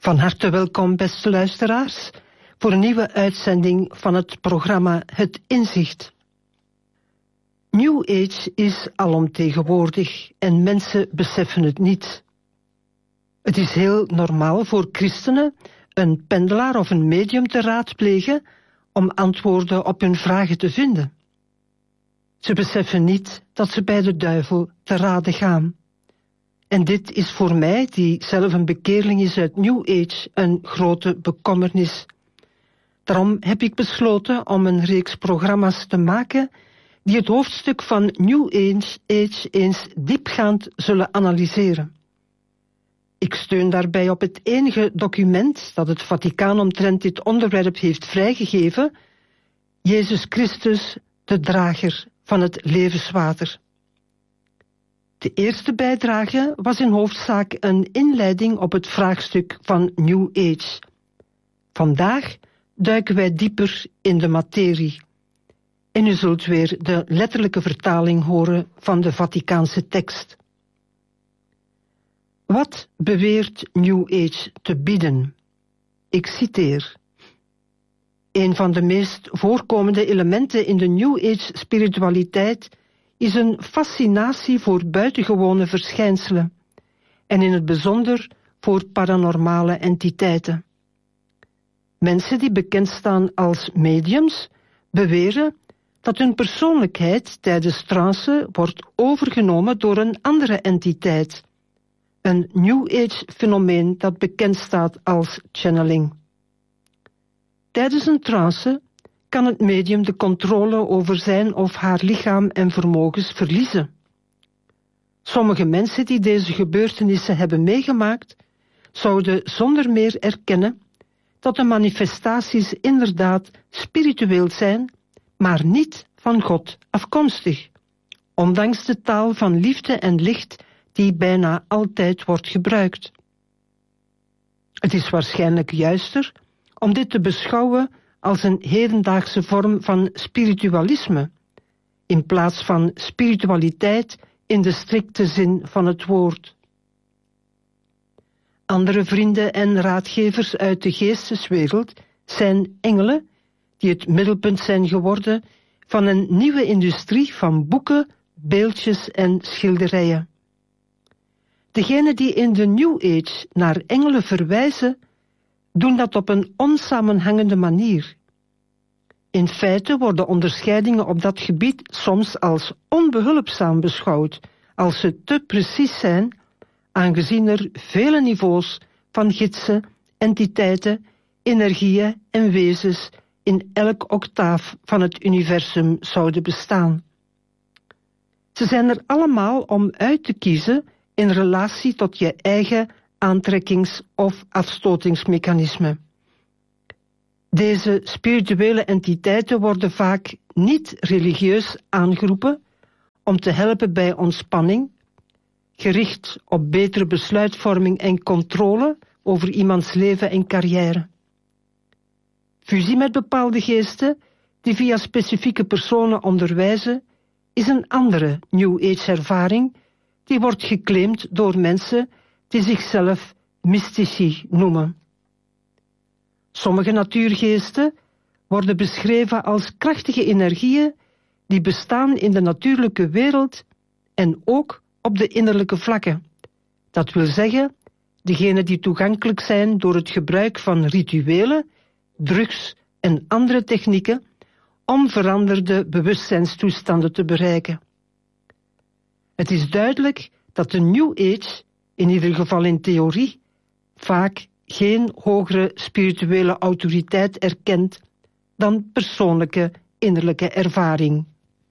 Van harte welkom, beste luisteraars, voor een nieuwe uitzending van het programma Het Inzicht. New Age is alomtegenwoordig en mensen beseffen het niet. Het is heel normaal voor christenen een pendelaar of een medium te raadplegen om antwoorden op hun vragen te vinden. Ze beseffen niet dat ze bij de duivel te rade gaan. En dit is voor mij, die zelf een bekeerling is uit New Age, een grote bekommernis. Daarom heb ik besloten om een reeks programma's te maken die het hoofdstuk van New Age eens diepgaand zullen analyseren. Ik steun daarbij op het enige document dat het Vaticaan omtrent dit onderwerp heeft vrijgegeven, Jezus Christus, de drager van het levenswater. De eerste bijdrage was in hoofdzaak een inleiding op het vraagstuk van New Age. Vandaag duiken wij dieper in de materie. En u zult weer de letterlijke vertaling horen van de Vaticaanse tekst. Wat beweert New Age te bieden? Ik citeer. Een van de meest voorkomende elementen in de New Age spiritualiteit is een fascinatie voor buitengewone verschijnselen en in het bijzonder voor paranormale entiteiten. Mensen die bekend staan als mediums beweren dat hun persoonlijkheid tijdens trance wordt overgenomen door een andere entiteit, een New Age fenomeen dat bekend staat als channeling. Tijdens een trance kan het medium de controle over zijn of haar lichaam en vermogens verliezen. Sommige mensen die deze gebeurtenissen hebben meegemaakt, zouden zonder meer erkennen dat de manifestaties inderdaad spiritueel zijn, maar niet van God afkomstig, ondanks de taal van liefde en licht die bijna altijd wordt gebruikt. Het is waarschijnlijk juister om dit te beschouwen als een hedendaagse vorm van spiritualisme, in plaats van spiritualiteit in de strikte zin van het woord. Andere vrienden en raadgevers uit de geesteswereld zijn engelen die het middelpunt zijn geworden van een nieuwe industrie van boeken, beeldjes en schilderijen. Degenen die in de New Age naar engelen verwijzen, doen dat op een onsamenhangende manier. In feite worden onderscheidingen op dat gebied soms als onbehulpzaam beschouwd, als ze te precies zijn, aangezien er vele niveaus van gidsen, entiteiten, energieën en wezens in elk octaaf van het universum zouden bestaan. Ze zijn er allemaal om uit te kiezen in relatie tot je eigen aantrekkings- of afstotingsmechanisme. Deze spirituele entiteiten worden vaak niet religieus aangeroepen om te helpen bij ontspanning, gericht op betere besluitvorming en controle over iemands leven en carrière. Fusie met bepaalde geesten die via specifieke personen onderwijzen is een andere New Age ervaring die wordt geclaimd door mensen die zichzelf mystici noemen. Sommige natuurgeesten worden beschreven als krachtige energieën die bestaan in de natuurlijke wereld en ook op de innerlijke vlakken. Dat wil zeggen, degenen die toegankelijk zijn door het gebruik van rituelen, drugs en andere technieken om veranderde bewustzijnstoestanden te bereiken. Het is duidelijk dat de New Age, in ieder geval in theorie, vaak geen hogere spirituele autoriteit erkent dan persoonlijke innerlijke ervaring.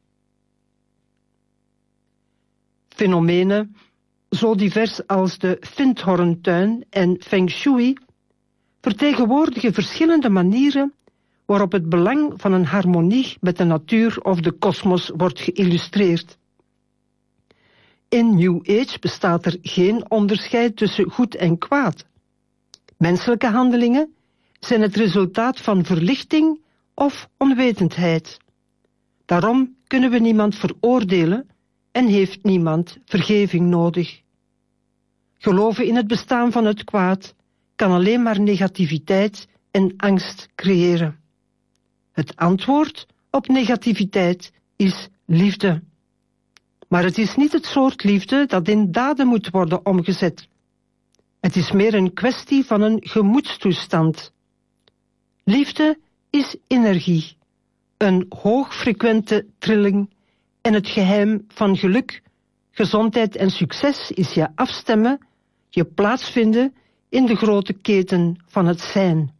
Fenomenen zo divers als de Vindhorntuin en Feng Shui vertegenwoordigen verschillende manieren waarop het belang van een harmonie met de natuur of de kosmos wordt geïllustreerd. In New Age bestaat er geen onderscheid tussen goed en kwaad. Menselijke handelingen zijn het resultaat van verlichting of onwetendheid. Daarom kunnen we niemand veroordelen en heeft niemand vergeving nodig. Geloven in het bestaan van het kwaad kan alleen maar negativiteit en angst creëren. Het antwoord op negativiteit is liefde. Maar het is niet het soort liefde dat in daden moet worden omgezet. Het is meer een kwestie van een gemoedstoestand. Liefde is energie, een hoogfrequente trilling en het geheim van geluk, gezondheid en succes is je afstemmen, je plaatsvinden in de grote keten van het zijn.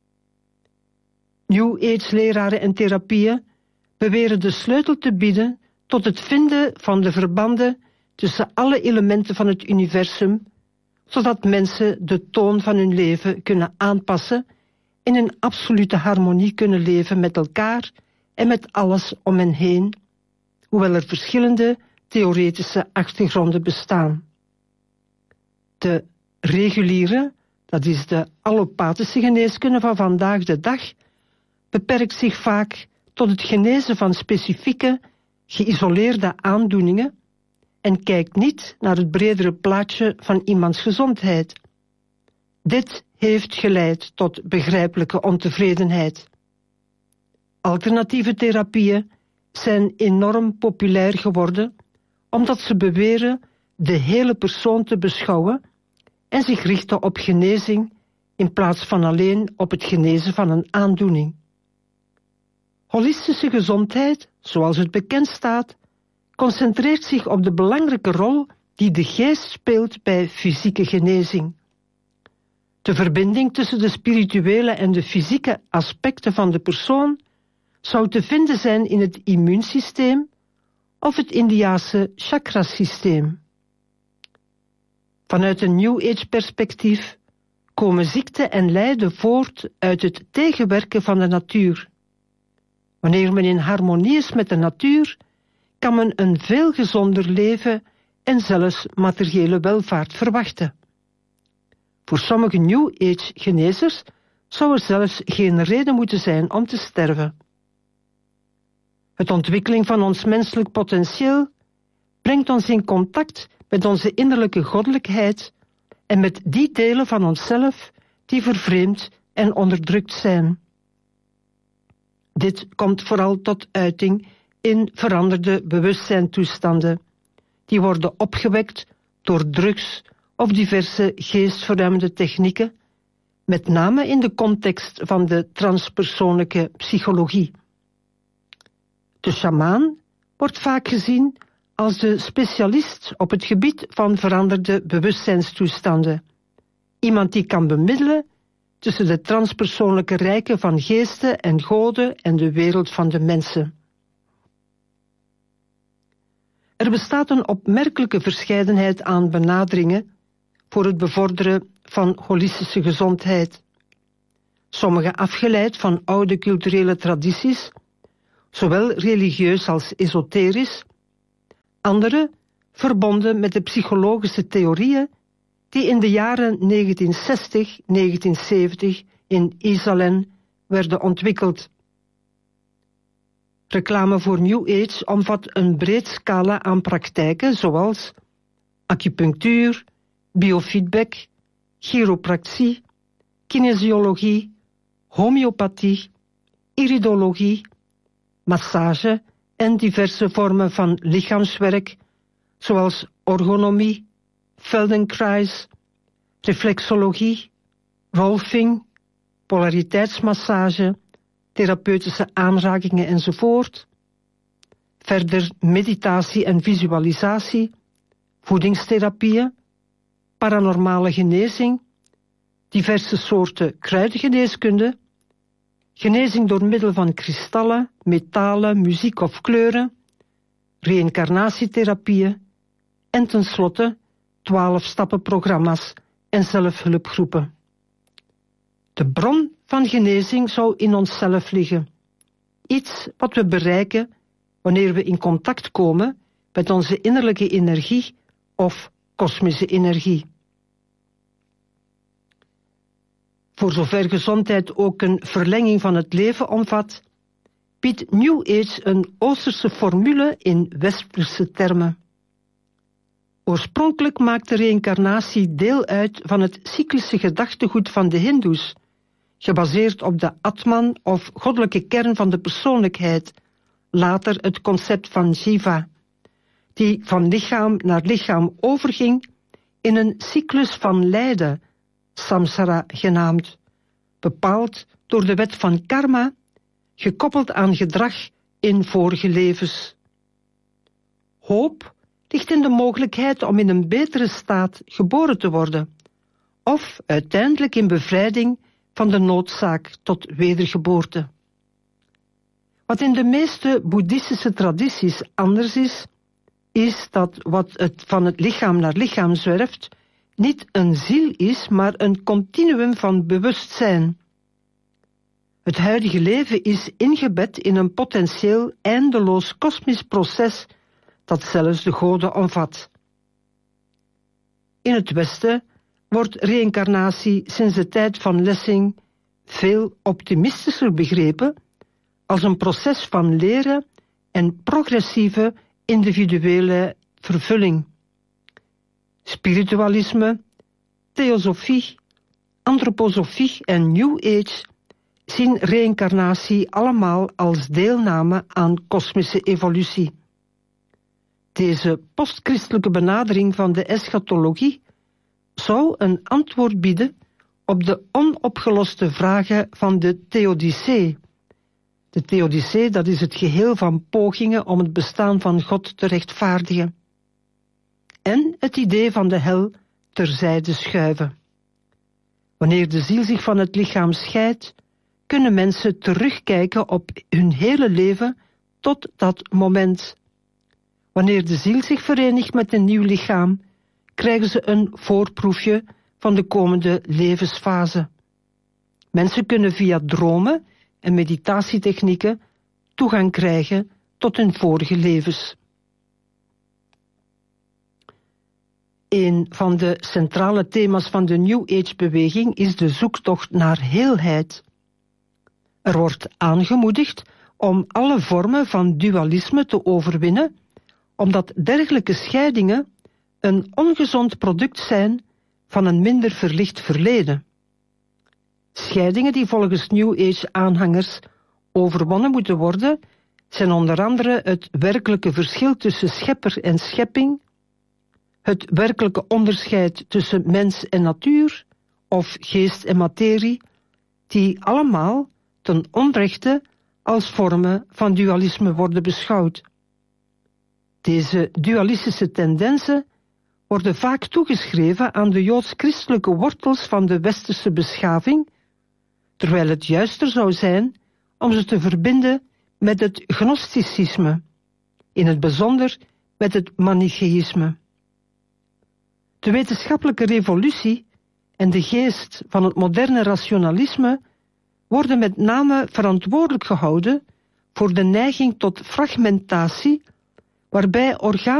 New Age-leraren en therapieën beweren de sleutel te bieden tot het vinden van de verbanden tussen alle elementen van het universum, zodat mensen de toon van hun leven kunnen aanpassen en in absolute harmonie kunnen leven met elkaar en met alles om hen heen, hoewel er verschillende theoretische achtergronden bestaan. De reguliere, dat is de allopathische geneeskunde van vandaag de dag, beperkt zich vaak tot het genezen van specifieke, geïsoleerde aandoeningen en kijkt niet naar het bredere plaatje van iemands gezondheid. Dit heeft geleid tot begrijpelijke ontevredenheid. Alternatieve therapieën zijn enorm populair geworden omdat ze beweren de hele persoon te beschouwen en zich richten op genezing in plaats van alleen op het genezen van een aandoening. Holistische gezondheid, zoals het bekend staat, concentreert zich op de belangrijke rol die de geest speelt bij fysieke genezing. De verbinding tussen de spirituele en de fysieke aspecten van de persoon zou te vinden zijn in het immuunsysteem of het Indiase chakrasysteem. Vanuit een New Age perspectief komen ziekte en lijden voort uit het tegenwerken van de natuur. Wanneer men in harmonie is met de natuur, kan men een veel gezonder leven en zelfs materiële welvaart verwachten. Voor sommige New Age genezers zou er zelfs geen reden moeten zijn om te sterven. Het ontwikkeling van ons menselijk potentieel brengt ons in contact met onze innerlijke goddelijkheid en met die delen van onszelf die vervreemd en onderdrukt zijn. Dit komt vooral tot uiting in veranderde bewustzijntoestanden, die worden opgewekt door drugs of diverse geestverruimende technieken, met name in de context van de transpersoonlijke psychologie. De sjamaan wordt vaak gezien als de specialist op het gebied van veranderde bewustzijnstoestanden. Iemand die kan bemiddelen tussen de transpersoonlijke rijken van geesten en goden en de wereld van de mensen. Er bestaat een opmerkelijke verscheidenheid aan benaderingen voor het bevorderen van holistische gezondheid. Sommige afgeleid van oude culturele tradities, zowel religieus als esoterisch, andere verbonden met de psychologische theorieën die in de jaren 1960-1970 in Isalen werden ontwikkeld. Reclame voor New Age omvat een breed scala aan praktijken zoals acupunctuur, biofeedback, chiropractie, kinesiologie, homeopathie, iridologie, massage en diverse vormen van lichaamswerk zoals orgonomie, Feldenkrais, reflexologie, rolfing, polariteitsmassage, therapeutische aanrakingen enzovoort. Verder meditatie en visualisatie, voedingstherapieën, paranormale genezing, diverse soorten kruidengeneeskunde, genezing door middel van kristallen, metalen, muziek of kleuren, reïncarnatietherapieën en tenslotte 12-stappenprogramma's en zelfhulpgroepen. De bron van genezing zou in onszelf liggen. Iets wat we bereiken wanneer we in contact komen met onze innerlijke energie of kosmische energie. Voor zover gezondheid ook een verlenging van het leven omvat, biedt New Age een Oosterse formule in westerse termen. Oorspronkelijk maakt de reïncarnatie deel uit van het cyclische gedachtegoed van de Hindoes, gebaseerd op de Atman of goddelijke kern van de persoonlijkheid, later het concept van Shiva, die van lichaam naar lichaam overging in een cyclus van lijden, samsara genaamd, bepaald door de wet van karma, gekoppeld aan gedrag in vorige levens. Hoop ligt in de mogelijkheid om in een betere staat geboren te worden, of uiteindelijk in bevrijding van de noodzaak tot wedergeboorte. Wat in de meeste boeddhistische tradities anders is dat wat het van het lichaam naar lichaam zwerft, niet een ziel is, maar een continuum van bewustzijn. Het huidige leven is ingebed in een potentieel eindeloos kosmisch proces dat zelfs de goden omvat. In het Westen wordt reïncarnatie sinds de tijd van Lessing veel optimistischer begrepen als een proces van leren en progressieve individuele vervulling. Spiritualisme, theosofie, antroposofie en New Age zien reïncarnatie allemaal als deelname aan kosmische evolutie. Deze postchristelijke benadering van de eschatologie zou een antwoord bieden op de onopgeloste vragen van de Theodicee. De Theodicee, dat is het geheel van pogingen om het bestaan van God te rechtvaardigen. En het idee van de hel terzijde schuiven. Wanneer de ziel zich van het lichaam scheidt, kunnen mensen terugkijken op hun hele leven tot dat moment. Wanneer de ziel zich verenigt met een nieuw lichaam, krijgen ze een voorproefje van de komende levensfase. Mensen kunnen via dromen en meditatietechnieken toegang krijgen tot hun vorige levens. Een van de centrale thema's van de New Age-beweging is de zoektocht naar heelheid. Er wordt aangemoedigd om alle vormen van dualisme te overwinnen, omdat dergelijke scheidingen een ongezond product zijn van een minder verlicht verleden. Scheidingen die volgens New Age-aanhangers overwonnen moeten worden, zijn onder andere het werkelijke verschil tussen schepper en schepping, het werkelijke onderscheid tussen mens en natuur, of geest en materie, die allemaal ten onrechte als vormen van dualisme worden beschouwd. Deze dualistische tendensen worden vaak toegeschreven aan de joods-christelijke wortels van de westerse beschaving, terwijl het juister zou zijn om ze te verbinden met het gnosticisme, in het bijzonder met het manicheïsme. De wetenschappelijke revolutie en de geest van het moderne rationalisme worden met name verantwoordelijk gehouden voor de neiging tot fragmentatie, waarbij organen